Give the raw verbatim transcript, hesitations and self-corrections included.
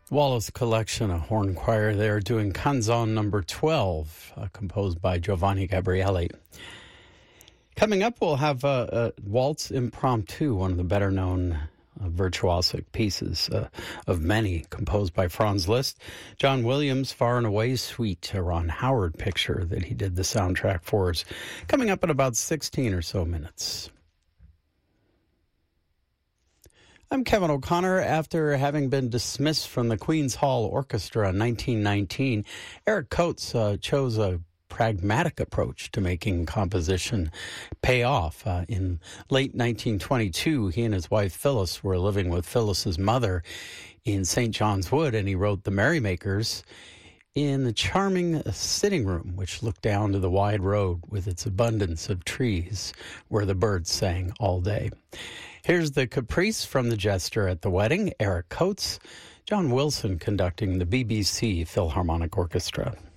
Wallace Collection, a horn choir there doing Canzon number twelve, uh, composed by Giovanni Gabrielli. Coming up, we'll have uh, uh, Waltz Impromptu, one of the better-known uh, virtuosic pieces uh, of many, composed by Franz Liszt. John Williams' Far and Away Suite, a Ron Howard picture that he did the soundtrack for us. Coming up in about sixteen or so minutes. I'm Kevin O'Connor. After having been dismissed from the Queen's Hall Orchestra in nineteen nineteen, Eric Coates uh, chose a pragmatic approach to making composition pay off. Uh, in late nineteen twenty-two, he and his wife Phyllis were living with Phyllis's mother in Saint John's Wood, and he wrote The Merrymakers in the charming sitting room, which looked down to the wide road with its abundance of trees where the birds sang all day. Here's the Caprice from The Jester at the Wedding, Eric Coates, John Wilson conducting the B B C Philharmonic Orchestra.